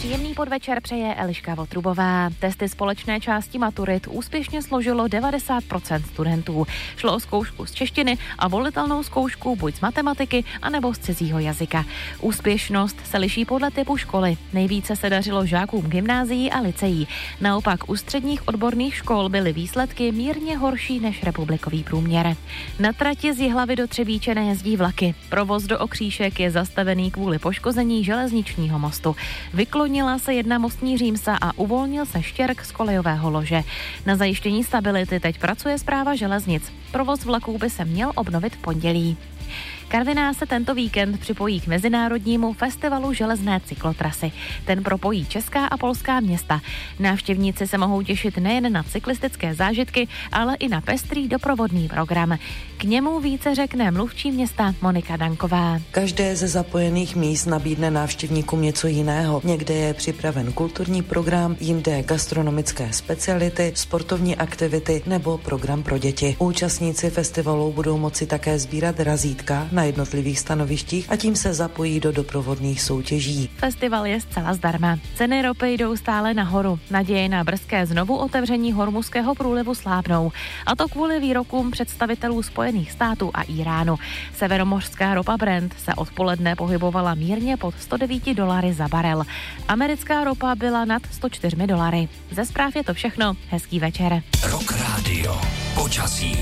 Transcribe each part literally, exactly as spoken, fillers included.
Příjemný podvečer přeje Eliška Votrubová. Testy společné části maturit úspěšně složilo devadesát procent studentů. Šlo o zkoušku z češtiny a volitelnou zkoušku buď z matematiky, anebo z cizího jazyka. Úspěšnost se liší podle typu školy. Nejvíce se dařilo žákům gymnázií a lyceí. Naopak u středních odborných škol byly výsledky mírně horší než republikový průměr. Na trati z Jihlavy do Třebíče nejezdí vlaky. Provoz do Okříšek je zastavený kvůli poškození železničního mostu. Vyklonila se jedna mostní římsa a uvolnil se štěrk z kolejového lože. Na zajištění stability teď pracuje správa železnic. Provoz vlaků by se měl obnovit v pondělí. Karviná se tento víkend připojí k mezinárodnímu festivalu železné cyklotrasy. Ten propojí česká a polská města. Návštěvníci se mohou těšit nejen na cyklistické zážitky, ale i na pestrý doprovodný program. K němu více řekne mluvčí města Monika Danková. Každé ze zapojených míst nabídne návštěvníkům něco jiného. Někde je připraven kulturní program, jinde gastronomické speciality, sportovní aktivity nebo program pro děti. Účastníci festivalu budou moci také sbírat razítka na jednotlivých stanovištích a tím se zapojí do doprovodných soutěží. Festival je zcela zdarma. Ceny ropy jdou stále nahoru. Naděje na brzké znovu otevření Hormuzského průlivu slábnou. A to kvůli výrokům představitelů Spojených států a Iránu. Severomořská ropa Brent se odpoledne pohybovala mírně pod sto devět dolary za barel. Americká ropa byla nad sto čtyři dolary. Ze zpráv je to všechno. Hezký večer. Rock Radio. Počasí.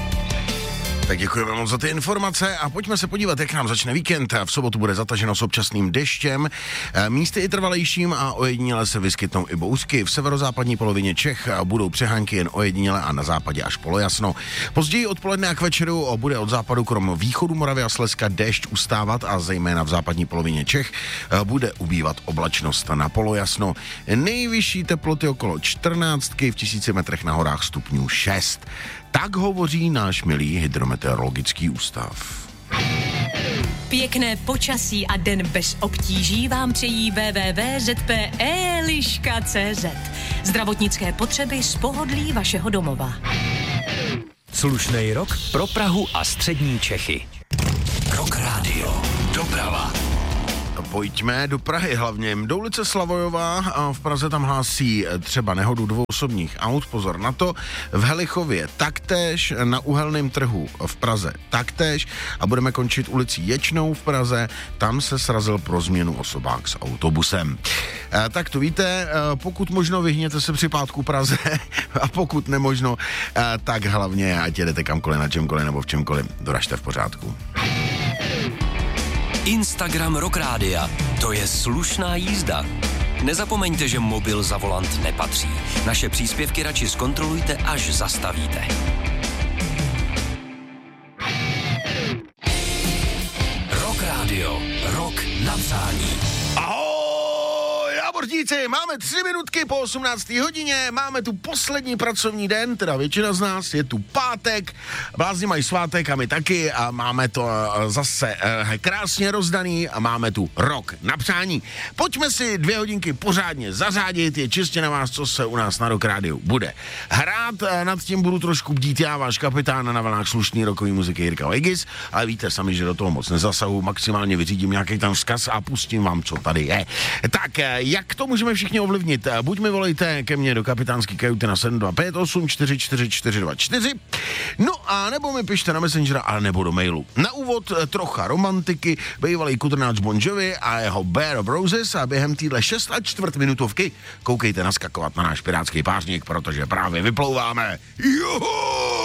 Tak děkujeme moc za ty informace a pojďme se podívat, jak nám začne víkend. V sobotu bude zataženo s občasným deštěm, místy i trvalejším a ojediněle se vyskytnou i bouřky. V severozápadní polovině Čech budou přehánky jen ojediněle a na západě až polojasno. Později odpoledne a k večeru bude od západu krom východu Moravy a Slezska déšť ustávat a zejména v západní polovině Čech bude ubývat oblačnost na polojasno. Nejvyšší teploty okolo čtrnáctky, v tisíci metrech na horách stupňů šest. Tak hovoří náš milý hydrometeorologický ústav. Pěkné počasí a den bez obtíží vám přejí w w w tečka z p eliška tečka c z. Zdravotnické potřeby z pohodlí vašeho domova. Slušnej rok pro Prahu a střední Čechy. Rock Radio. Doprava. Pojďme do Prahy hlavně. Do ulice Slavojová a v Praze tam hlásí třeba nehodu dvou osobních aut, pozor na to. V Helichově taktéž, na Uhelném trhu v Praze taktéž a budeme končit ulicí Ječnou v Praze, tam se srazil pro změnu osobák s autobusem. E, tak to víte, e, pokud možno vyhněte se při pátku Praze a pokud nemožno, e, tak hlavně ať jedete kamkoliv, na čemkoliv nebo v čemkoliv, doražte v pořádku. Instagram Rock Rádia. To je slušná jízda. Nezapomeňte, že mobil za volant nepatří. Naše příspěvky radši zkontrolujte, až zastavíte. Rock Radio. Rock na přání. Ahoj, námořníci, máme tři minutky po osmnácté hodině, máme tu poslední pracovní den, teda většina z nás, je tu pátek, blázni mají svátek a my taky a máme to zase eh, krásně rozdaný a máme tu rok na přání. Pojďme si dvě hodinky pořádně zařádit, je čistě na vás, co se u nás na Rock Rádiu bude hrát, nad tím budu trošku bdít já, váš kapitán na vlnách slušný rokový muziky Jirka Vegas, ale víte sami, že do toho moc nezasahu, maximálně vyřídím nějaký tam vzkaz a pustím vám, co tady je. Tak, jak to můžeme všichni ovlivnit? Buď mi volejte ke mně do kapitánský kajuty na sedm dva pět osm čtyři čtyři čtyři dva čtyři, no a nebo mi pište na Messengera, ale nebo do mailu. Na úvod trocha romantiky, bývalý kutrnáč Bon Jovi a jeho Bed of Roses a během týhle šest a čtvrt minutovky koukejte naskakovat na náš pirátský pářník, protože právě vyplouváme. Juhu!